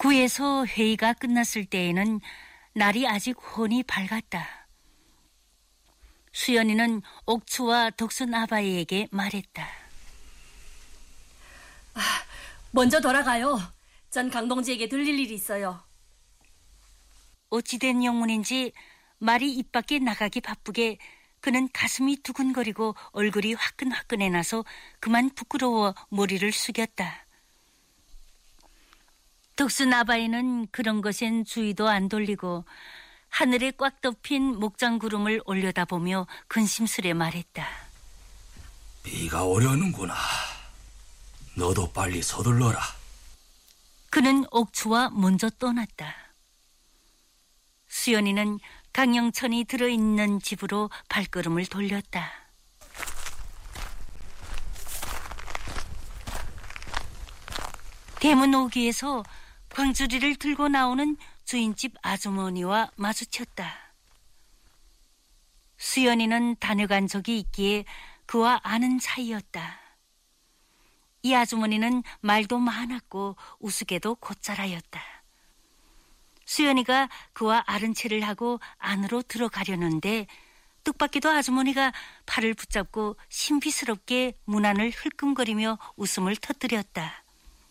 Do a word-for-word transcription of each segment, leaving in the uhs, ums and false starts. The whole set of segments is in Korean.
구에서 회의가 끝났을 때에는 날이 아직 훤히 밝았다. 수연이는 옥추와 덕순 아바이에게 말했다. 아, 먼저 돌아가요. 전 강동지에게 들릴 일이 있어요. 어찌된 영문인지 말이 입 밖에 나가기 바쁘게 그는 가슴이 두근거리고 얼굴이 화끈화끈해 나서 그만 부끄러워 머리를 숙였다. 덕순 아바이는 그런 것엔 주의도 안 돌리고 하늘에 꽉 덮인 목장구름을 올려다보며 근심스레 말했다. 비가 오려는구나. 너도 빨리 서둘러라. 그는 옥추와 먼저 떠났다. 수연이는 강영천이 들어있는 집으로 발걸음을 돌렸다. 대문 오기에서 광주리를 들고 나오는 주인집 아주머니와 마주쳤다. 수연이는 다녀간 적이 있기에 그와 아는 사이였다. 이 아주머니는 말도 많았고 우스개도 곧잘하였다. 수연이가 그와 아른 체를 하고 안으로 들어가려는데 뜻밖에도 아주머니가 팔을 붙잡고 신비스럽게 문 안을 흘끔거리며 웃음을 터뜨렸다.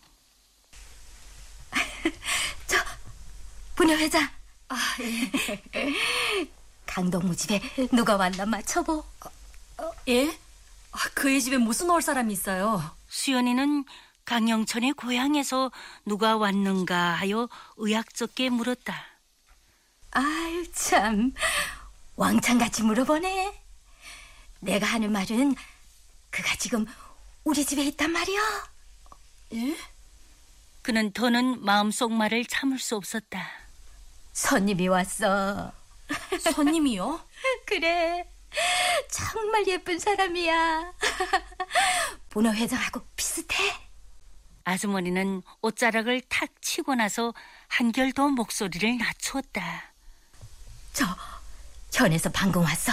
저 부녀 회장. 아, 예. 강동무 집에 누가 왔나 맞춰보. 어, 어, 예? 아, 그의 집에 무슨 올 사람이 있어요? 수연이는 강영천의 고향에서 누가 왔는가 하여 의학적게 물었다. 아유 참 왕창같이 물어보네. 내가 하는 말은 그가 지금 우리 집에 있단 말이야. 예? 그는 더는 마음속 말을 참을 수 없었다. 손님이 왔어. 손님이요? 그래, 정말 예쁜 사람이야. 본호 회장하고 비슷해. 아주머니는 옷자락을 탁 치고 나서 한결 더 목소리를 낮추었다. 저 현에서 방금 왔어.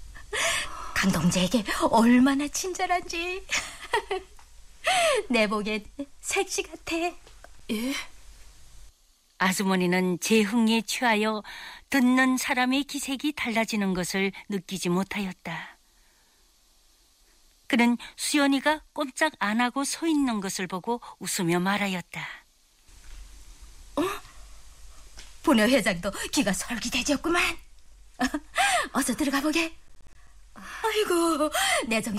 강동재에게 얼마나 친절한지. 내 보기엔 색시 같아. 예? 아주머니는 제 흥에 취하여 듣는 사람의 기색이 달라지는 것을 느끼지 못하였다. 그는 수연이가 꼼짝 안 하고 서 있는 것을 보고 웃으며 말하였다. 어? 본호 회장도 귀가 솔깃해졌구만. 어서 들어가 보게. 아이고, 내 정신